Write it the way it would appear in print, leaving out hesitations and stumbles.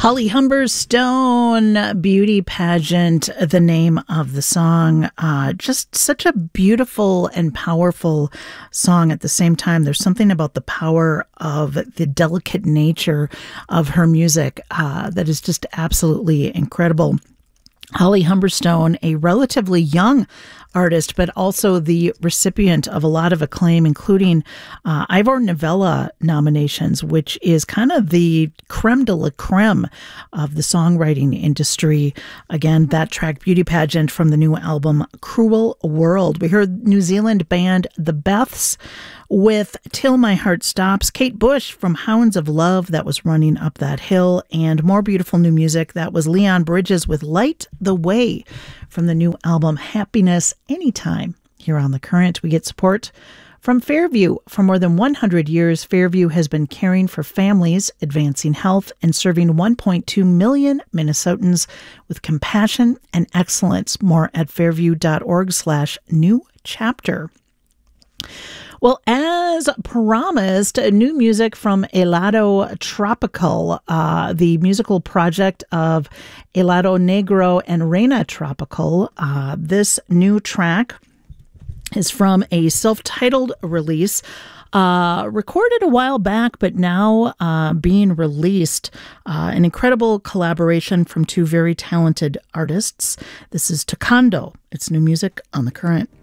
Holly Humberstone, Beauty Pageant, the name of the song. Just such a beautiful and powerful song at the same time. There's something about the power of the delicate nature of her music that is just absolutely incredible. Holly Humberstone, a relatively young artist, but also the recipient of a lot of acclaim, including Ivor Novello nominations, which is kind of the creme de la creme of the songwriting industry. Again, that track, Beauty Pageant, from the new album Cruel World. We heard New Zealand band The Beths with Till My Heart Stops, Kate Bush from Hounds of Love, that was Running Up That Hill, and more beautiful new music. That was Leon Bridges with Light the Way from the new album Happiness Anytime. Here on The Current, we get support from Fairview. For more than 100 years, Fairview has been caring for families, advancing health, and serving 1.2 million Minnesotans with compassion and excellence. More at fairview.org/new chapter. Well, as promised, new music from Helado Tropical, the musical project of Helado Negro and Reina Tropical. This new track is from a self-titled release, recorded a while back, but now being released. An incredible collaboration from two very talented artists. This is Tocando. It's new music on The Current.